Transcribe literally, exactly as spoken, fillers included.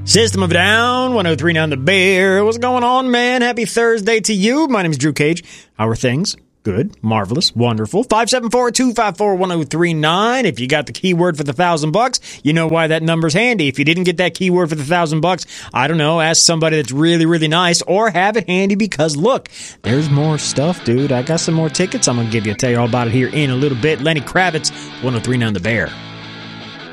System of a Down, one oh three point nine The Bear. What's going on, man? Happy Thursday to you. My name is Drew Cage. How are things? Good, marvelous, wonderful. five seven four, two five four, one oh three nine. If you got the keyword for the thousand bucks, you know why that number's handy. If you didn't get that keyword for the thousand bucks, I don't know, ask somebody that's really, really nice or have it handy because, look, there's more stuff, dude. I got some more tickets I'm going to give you. I'll tell you all about it here in a little bit. Lenny Kravitz, one oh three point nine The Bear.